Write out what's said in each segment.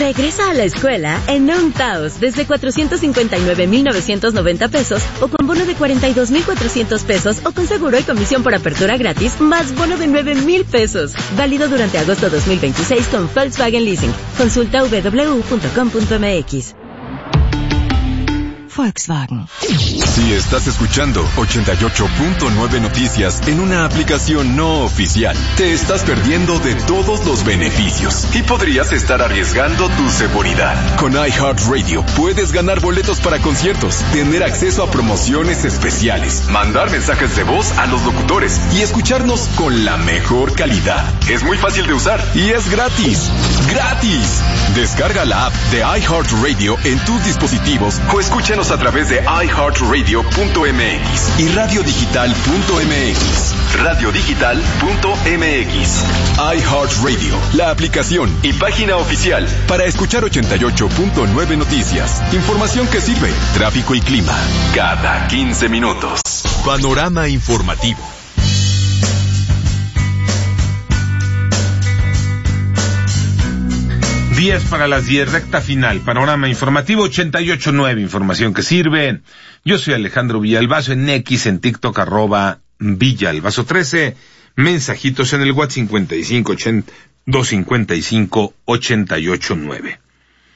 Regresa a la escuela en Untaos desde 459,990 pesos o con bono de 42,400 pesos o con seguro y comisión por apertura gratis más bono de 9,000 pesos. Válido durante agosto 2026 con Volkswagen Leasing. Consulta www.com.mx. Volkswagen. Si estás escuchando 88.9 Noticias en una aplicación no oficial, te estás perdiendo de todos los beneficios y podrías estar arriesgando tu seguridad. Con iHeartRadio puedes ganar boletos para conciertos, tener acceso a promociones especiales, mandar mensajes de voz a los locutores y escucharnos con la mejor calidad. Es muy fácil de usar y es gratis. ¡Gratis! Descarga la app de iHeartRadio en tus dispositivos o escúchanos a través de iHeartRadio.mx y radiodigital.mx. Radiodigital.mx. iHeartRadio, la aplicación y página oficial para escuchar 88.9 Noticias. Información que sirve, tráfico y clima, cada 15 minutos. Panorama informativo. 10 para las 10, recta final, panorama informativo 88.9, información que sirve. Yo soy Alejandro Villalbazo, en X, en TikTok, @Villalbazo13, mensajitos en el WhatsApp 5582558889.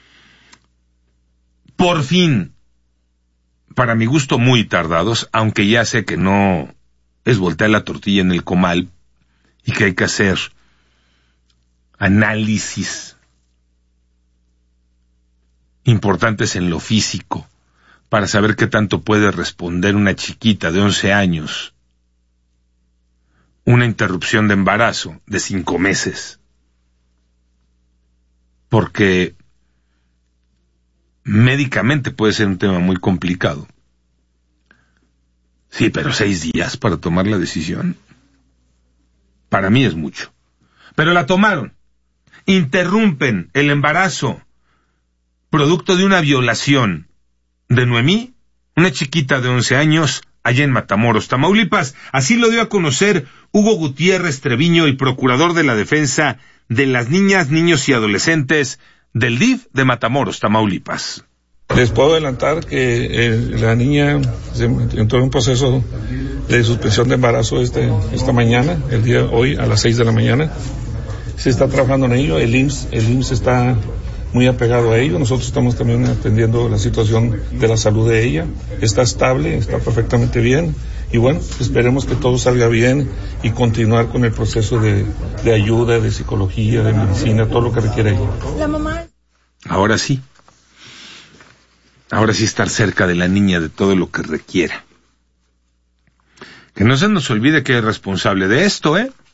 Por fin, para mi gusto muy tardados, aunque ya sé que no es voltear la tortilla en el comal y que hay que hacer análisis importantes en lo físico, para saber qué tanto puede responder una chiquita de 11 años, una interrupción de embarazo de 5 meses. Porque médicamente puede ser un tema muy complicado. Sí, pero 6 días para tomar la decisión. Para mí es mucho. Pero la tomaron. Interrumpen el embarazo producto de una violación de Noemí, una chiquita de 11 años, allá en Matamoros, Tamaulipas. Así lo dio a conocer Hugo Gutiérrez Treviño, el procurador de la defensa de las niñas, niños y adolescentes del DIF de Matamoros, Tamaulipas. Les puedo adelantar que la niña entró en un proceso de suspensión de embarazo esta mañana, hoy a las 6 de la mañana. Se está trabajando en ello, el IMSS está muy apegado a ello. Nosotros estamos también atendiendo la situación de la salud de ella. Está estable, está perfectamente bien. Y bueno, esperemos que todo salga bien y continuar con el proceso de ayuda, de psicología, de medicina, todo lo que requiere ella. La mamá. Ahora sí estar cerca de la niña, de todo lo que requiera. Que no se nos olvide que es responsable de esto,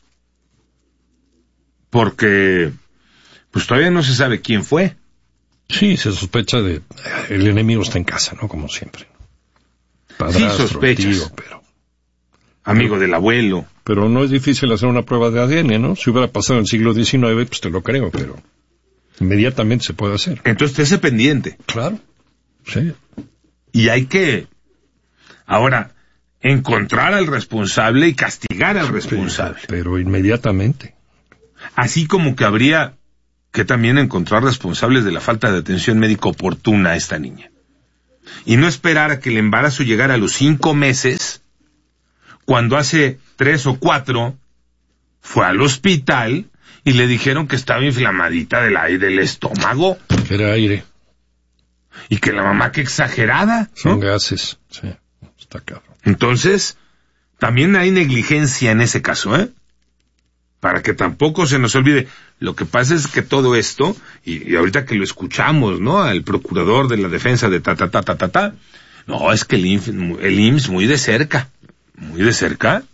porque pues todavía no se sabe quién fue. Sí, se sospecha de... El enemigo está en casa, ¿no? Como siempre. Padrastro, sí, sospechas. Tío, pero... Amigo del abuelo. Pero no es difícil hacer una prueba de ADN, ¿no? Si hubiera pasado en el siglo XIX, pues te lo creo, pero... Inmediatamente se puede hacer. Entonces esté pendiente. Claro, sí. Y hay que... Ahora, encontrar al responsable y castigar al responsable. Pero inmediatamente. Así como que habría que también encontrar responsables de la falta de atención médica oportuna a esta niña. Y no esperar a que el embarazo llegara a los 5 meses, cuando hace 3 o 4 fue al hospital y le dijeron que estaba inflamadita del estómago. Que era aire. Y que la mamá, que exagerada, ¿no? Son gases, sí. Está cabrón. Entonces, también hay negligencia en ese caso, para que tampoco se nos olvide. Lo que pasa es que todo esto, y ahorita que lo escuchamos, ¿no? Al procurador de la defensa de no, es que el IMSS muy de cerca,